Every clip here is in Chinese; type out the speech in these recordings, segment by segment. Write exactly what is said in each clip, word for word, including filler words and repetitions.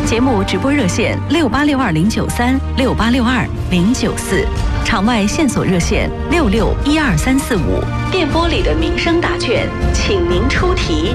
节目直播热线六八六二零九三六八六二零九四，场外线索热线六六一二三四五。电波里的民生答卷，请您出题。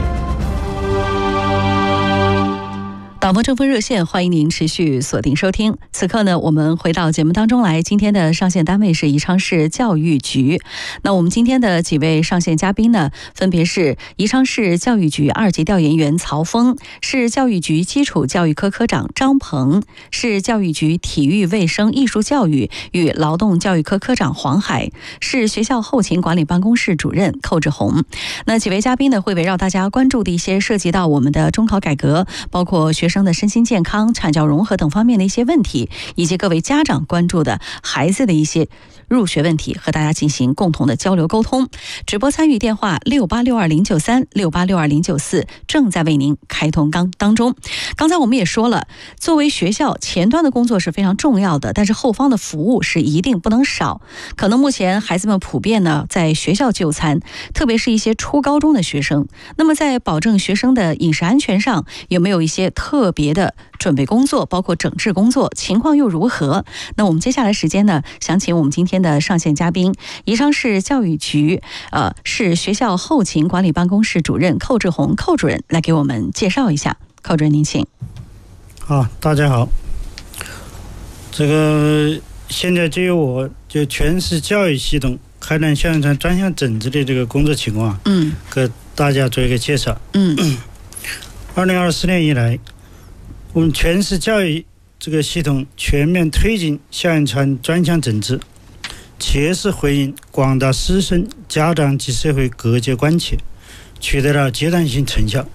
导播正风热线，欢迎您持续锁定收听。此刻呢，我们回到节目当中来。今天的上线单位是宜昌市教育局。那我们今天的几位上线嘉宾呢，分别是宜昌市教育局二级调研员曹峰，市教育局基础教育科科长张鹏，市教育局体育卫生艺术教育与劳动教育科科长黄海，市学校后勤管理办公室主任寇志红。那几位嘉宾呢，会围绕大家关注的一些涉及到我们的中考改革，包括学生的身心健康、产教融合等方面的一些问题，以及各位家长关注的孩子的一些入学问题，和大家进行共同的交流沟通。直播参与电话六八六二零九三六八六二零九四正在为您开通当当中。刚才我们也说了，作为学校前端的工作是非常重要的，但是后方的服务是一定不能少。可能目前孩子们普遍呢在学校就餐，特别是一些初高中的学生，那么在保证学生的饮食安全上，有没有一些特别的准备工作，包括整治工作情况又如何？那我们接下来时间呢，想请我们今天的上线嘉宾，宜昌市教育局呃市学校后勤管理办公室主任寇志红寇主任来给我们介绍一下。寇主任您请。 好，大家好。这个现在就由我就全市教育系统开展校园餐专项整治的这个工作情况，嗯，给大家做一个介绍。嗯，二零二四年以来，我们全市教育这个系统全面推进校园餐专项整治，切实回应广大师生、家长及社会各界关切，取得了阶段性成效。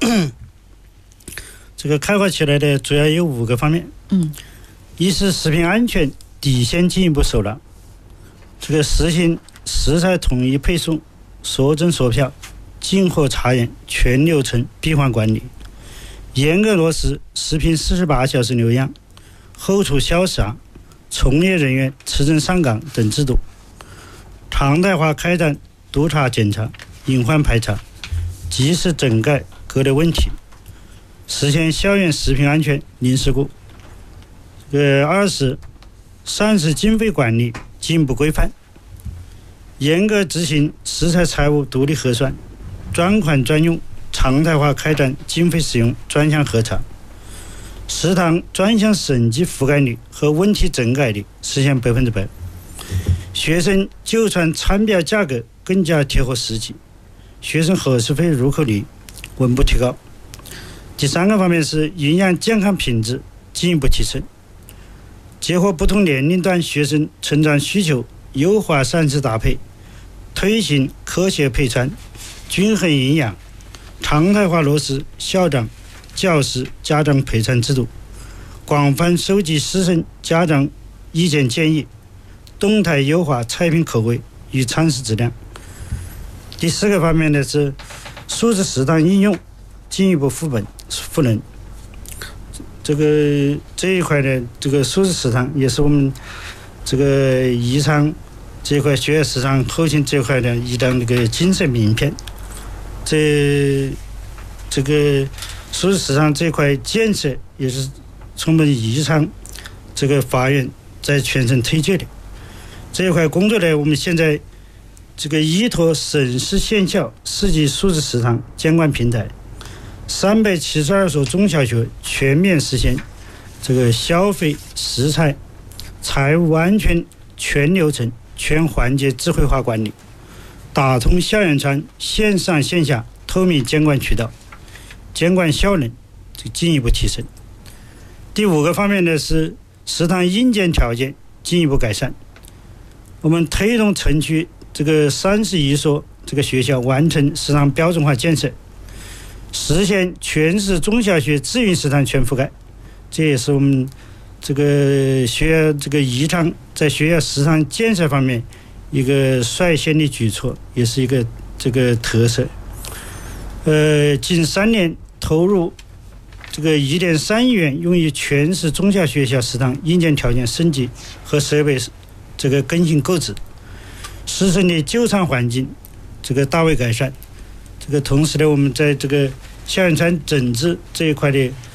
这个开发起来的主要有五个方面。嗯，一是食品安全底线进一步守牢，这个实行食材统一配送、说证说票、进货查验全流程闭环管理，严格落实食品四十八小时留样、后厨消杀、从业人员持证上岗等制度，常态化开展督查检查、隐患排查，及时整改各类问题，实现校园食品安全零事故。呃，二是膳食经费管理进一步规范，严格执行食材财务独立核算、专款专用，常态化开展经费使用专项核查，食堂专项审计覆盖率和问题整改率实现百分之百，学生就餐餐标价格更加贴合实际，学生伙食费入口率稳步提高。第三个方面是营养健康品质进一步提升，结合不同年龄段学生成长需求，优化膳食搭配，推行科学配餐、均衡营养，常态化落实校长、教师、家长陪餐制度，广泛收集师生、家长意见建议，动态优化菜品口味与餐食质量。第四个方面呢是素质食堂应用进一步赋本赋能。这个这一块呢，这个素质食堂也是我们这个宜昌这一块学校食堂后勤这一块的一张那个精神名片。这这个素质食堂这一块建设也是从我们宜昌这个法院在全省推介的。这一块工作呢，我们现在这个依托省市县校四级素质食堂监管平台，三百七十二所中小学全面实现这个消费、食材、财务安全全流程、全环节智慧化管理，打通校园餐线上线下透明监管渠道，监管效能进一步提升。第五个方面呢是食堂硬件条件进一步改善，我们推动城区这个三十一所这个学校完成食堂标准化建设，实现全市中小学自运食堂全覆盖，这也是我们这个学校这个宜昌在学校食堂建设方面一个率先的举措，也是一个这个特色。呃，近三年投入这个一点三亿元，用于全市中小学校食堂硬件条件升级和设备这个更新购置，师生的就餐环境这个大为改善。这个同时呢，我们在这个校园餐整治这一块的